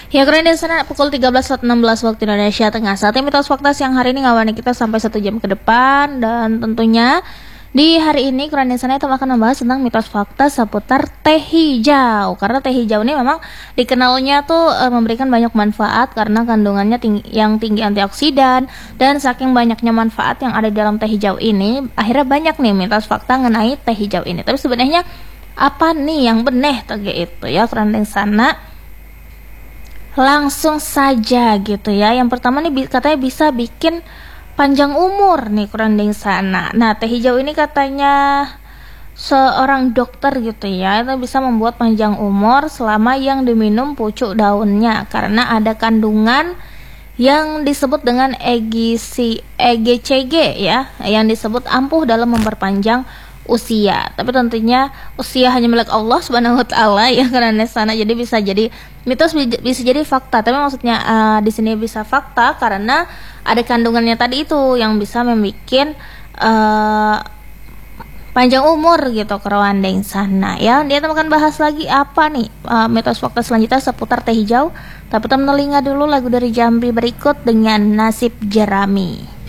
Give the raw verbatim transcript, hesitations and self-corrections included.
Ya, keren di sana pukul tiga belas lewat enam belas waktu Indonesia Tengah. Saatnya mitos fakta siang hari ini ngawani kita sampai satu jam ke depan. Dan tentunya di hari ini Quran di sana itu akan membahas tentang mitos fakta seputar teh hijau. Karena teh hijau ini memang dikenalnya tuh e, memberikan banyak manfaat karena kandungannya tinggi, yang tinggi antioksidan. Dan saking banyaknya manfaat yang ada di dalam teh hijau ini, akhirnya banyak nih mitos fakta mengenai teh hijau ini. Tapi sebenarnya apa nih yang benih tege itu ya Quran di sana? Langsung saja gitu ya. Yang pertama nih katanya bisa bikin panjang umur nih Quran di sana. Nah, teh hijau ini katanya seorang dokter gitu ya, itu bisa membuat panjang umur selama yang diminum pucuk daunnya karena ada kandungan yang disebut dengan E G C G ya, yang disebut ampuh dalam memperpanjang usia. Tapi tentunya usia hanya milik Allah Subhanahu wa taala ya karena sana, jadi bisa jadi mitos bisa jadi fakta. Tapi maksudnya uh, di sini bisa fakta karena ada kandungannya tadi itu yang bisa membuat uh, panjang umur gitu kerawandeng sana ya. Dia akan bahas lagi apa nih uh, mitos fakta selanjutnya seputar teh hijau. Tapi teman telinga dulu lagu dari Jambi berikut dengan Nasib Jerami.